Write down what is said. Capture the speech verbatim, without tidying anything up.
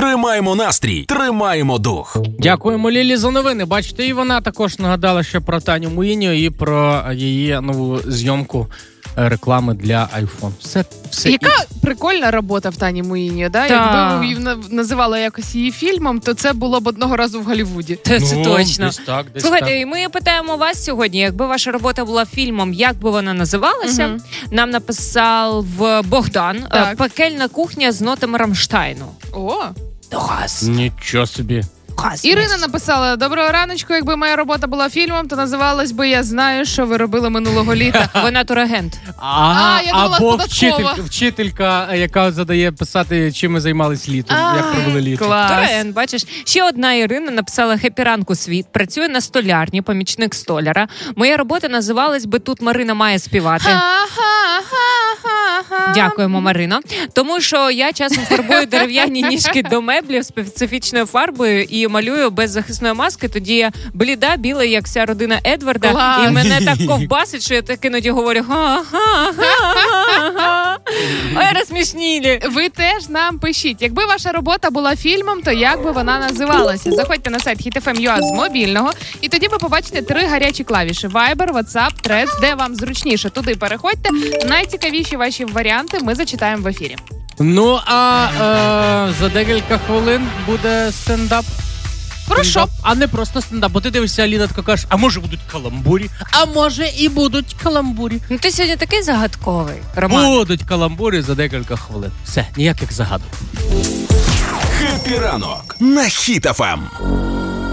Тримаємо настрій, тримаємо дух. Дякуємо Лілі за новини. Бачите, і вона також нагадала ще про Таню Муїньо і про її нову зйомку реклами для iPhone. Все, все. Яка і... прикольна робота в Тані Муїньо, да? Та. Якби її називали якось її фільмом, то це було б одного разу в Голлівуді. Це, це ну, точно. Десь так, десь Слухайте, так. і ми питаємо вас сьогодні, якби ваша робота була фільмом, як би вона називалася? Угу. Нам написав Богдан. Так. Пекельна кухня з нотами Рамштайну. О! Догас. Нічого собі. Ірина написала: доброго раночку, якби моя робота була фільмом, то називалась би «Я знаю, що ви робили минулого літа». Вона турагент. А, я думала, або податкова. вчителька, вчителька, яка задає писати, чим ми займались літом, А, як провели літо. клас. Турагент, бачиш. Ще одна Ірина написала: «Хеппі ранку, світ. Працює на столярні, помічник столяра. Моя робота називалась би «Тут Марина має співати». Дякуємо, Марино. Тому що я часом фарбую дерев'яні ніжки до меблів специфічною фарбою і малюю без захисної маски. Тоді я бліда, біла, як вся родина Едварда. Клас. І мене так ковбасить, що я так іноді говорю ха-ха-ха-ха. Ой, розсмішнілі. Ви теж нам пишіть. Якби ваша робота була фільмом, то як би вона називалася? Заходьте на сайт хіт еф ем точка ю а з мобільного, і тоді ви побачите три гарячі клавіші: Viber, WhatsApp, Threads, де вам зручніше. Туди переходьте. Найцікавіші ваші варіанти ми зачитаємо в ефірі. Ну, а е, за декілька хвилин буде стендап. Хорошо. Стендап. А не просто стендап. Бо ти дивишся, Аліна, така кажеш, а може будуть каламбурі? А може і будуть каламбурі. Ну ти сьогодні такий загадковий, Роман. Будуть каламбурі за декілька хвилин. Все, ніяких загадок. Хеппі ранок на Хіт еф ем.